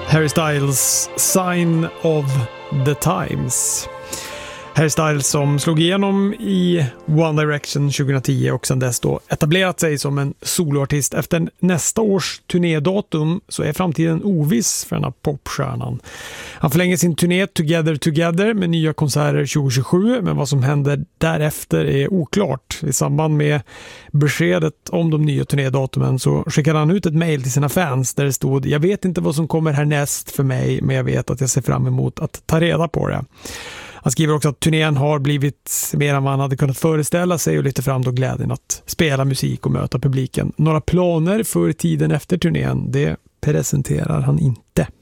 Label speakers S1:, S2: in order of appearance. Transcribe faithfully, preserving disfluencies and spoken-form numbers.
S1: Harry Styles, Sign of the Times. Harry Styles som slog igenom i One Direction tjugohundratio och sedan dess då etablerat sig som en soloartist. Efter nästa års turnédatum så är framtiden oviss för den här popstjärnan. Han förlänger sin turné Together Together med nya konserter tjugohundratjugosju, men vad som händer därefter är oklart. I samband med beskedet om de nya turnédatumen så skickade han ut ett mejl till sina fans där det stod: jag vet inte vad som kommer härnäst för mig, men jag vet att jag ser fram emot att ta reda på det. Han skriver också att turnén har blivit mer än vad han hade kunnat föreställa sig och lyfter fram då glädjen att spela musik och möta publiken. Några planer för tiden efter turnén, det presenterar han inte.